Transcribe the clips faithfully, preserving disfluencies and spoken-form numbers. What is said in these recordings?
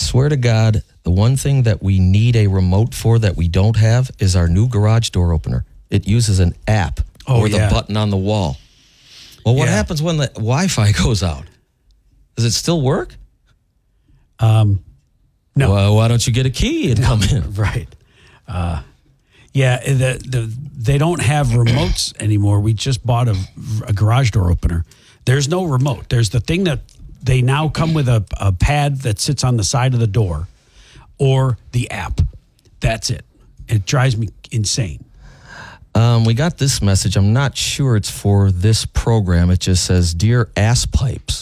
swear to God, the one thing that we need a remote for that we don't have is our new garage door opener. It uses an app oh, or yeah. the button on the wall. Well, what yeah. happens when the Wi-Fi goes out? Does it still work? Um, no. Well, why don't you get a key and no, come in? Right. Uh, yeah, the, the, they don't have remotes anymore. We just bought a, a garage door opener. There's no remote. There's the thing that they now come with a, a pad that sits on the side of the door or the app. That's it. It drives me insane. Um, we got this message. I'm not sure it's for this program. It just says, "Dear ass pipes."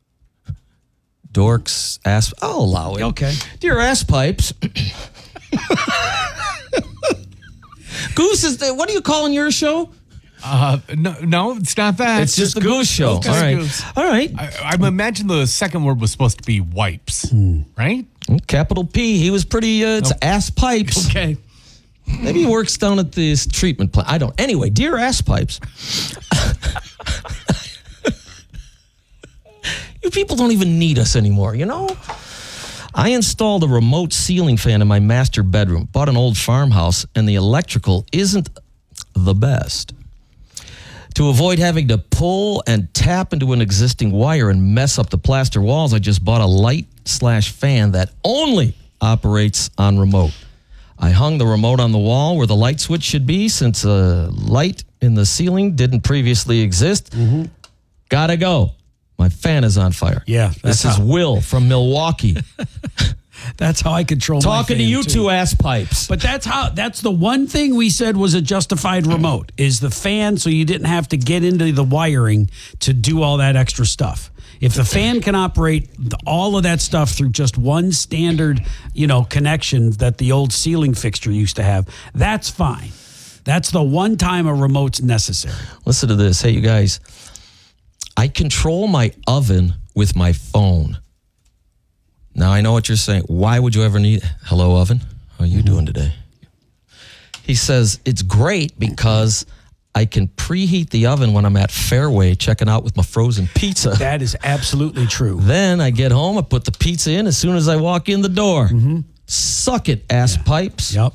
Dorks, ass. I'll allow it. Okay. Dear ass pipes. Goose is the, what are you calling your show? Uh, no, no, it's not that. It's, it's just the Goose, Goose Show. Okay. All right. Goose. All right. I, I imagine the second word was supposed to be wipes, hmm. right? Capital P. He was pretty, uh, it's oh. ass pipes. Okay. Maybe he works down at this treatment plant. I don't. Anyway, dear ass pipes. You people don't even need us anymore, you know? I installed a remote ceiling fan in my master bedroom, bought an old farmhouse, and the electrical isn't the best. To avoid having to pull and tap into an existing wire and mess up the plaster walls, I just bought a light slash fan that only operates on remote. I hung the remote on the wall where the light switch should be since a light in the ceiling didn't previously exist. Mm-hmm. Gotta go. My fan is on fire. Yeah. This is how. Will from Milwaukee. That's how I control Talking my fan to you too. two ass pipes. But that's how, that's the one thing we said was a justified remote is the fan, so you didn't have to get into the wiring to do all that extra stuff. If the fan can operate all of that stuff through just one standard, you know, connection that the old ceiling fixture used to have, that's fine. That's the one time a remote's necessary. Listen to this. Hey, you guys, I control my oven with my phone. Now, I know what you're saying. Why would you ever need... Hello, oven. How are you mm-hmm. doing today? He says, it's great because I can preheat the oven when I'm at Fairway checking out with my frozen pizza. That is absolutely true. Then I get home, I put the pizza in as soon as I walk in the door. Mm-hmm. Suck it, ass yeah. pipes. Yep.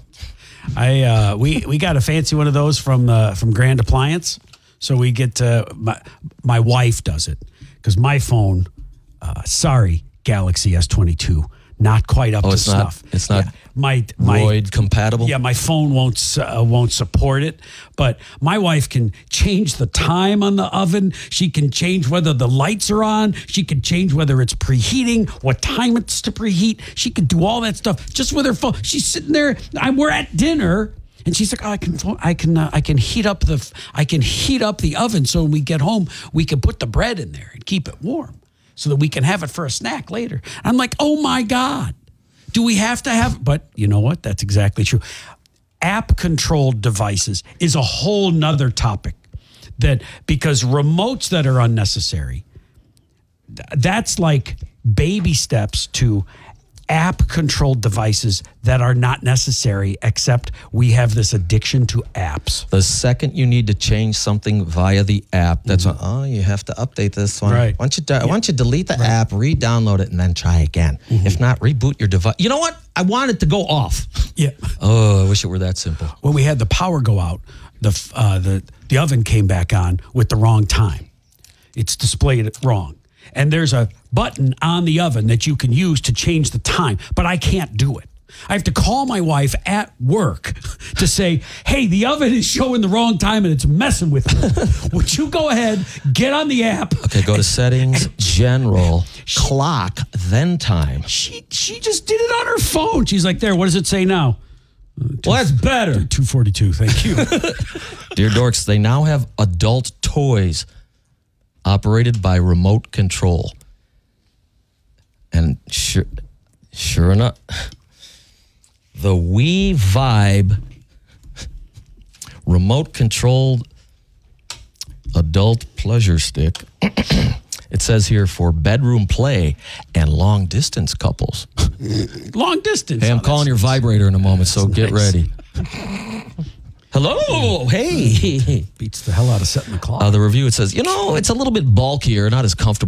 I uh, we we got a fancy one of those from uh, from Grand Appliance. So we get uh, my my wife does it because my phone. Uh, sorry, Galaxy S twenty-two, not quite up oh, to it's snuff. Not, it's not. Yeah. My, my Droid compatible? Yeah, my phone won't uh, won't support it. But my wife can change the time on the oven. She can change whether the lights are on. She can change whether it's preheating, what time it's to preheat. She can do all that stuff just with her phone. She's sitting there. I'm, we're at dinner, and she's like, oh, "I can, I can, uh, I can heat up the, I can heat up the oven so when we get home, we can put the bread in there and keep it warm, so that we can have it for a snack later." I'm like, "Oh my God. Do we have to have, but you know what? That's exactly true. App-controlled devices is a whole nother topic that, because remotes that are unnecessary, that's like baby steps to app-controlled devices that are not necessary, except we have this addiction to apps. The second you need to change something via the app, that's mm-hmm. when, oh, you have to update this one. Right. Why don't you, do, yeah. why don't you delete the right. app, re-download it, and then try again? Mm-hmm. If not, reboot your device. You know what? I want it to go off. Yeah. Oh, I wish it were that simple. When we had the power go out, the uh, the the oven came back on with the wrong time. It's displayed wrong. And there's a button on the oven that you can use to change the time, but I can't do it. I have to call my wife at work to say, hey, the oven is showing the wrong time and it's messing with me. Would you go ahead, get on the app? Okay, go to settings, general, she, clock, then time. She she just did it on her phone. She's like, there, what does it say now? Uh, well, that's better. two forty-two, thank you. Dear Dorks, they now have adult toys operated by remote control. And sure, sure enough, the Wii Vibe remote controlled adult pleasure stick. It says here for bedroom play and long distance couples. Long distance. Hey, I'm oh, calling your vibrator in a moment, so nice. Get ready. Hello, hey. Beats the hell out of setting the clock. Uh, the review, it says, you know, it's a little bit bulkier, not as comfortable.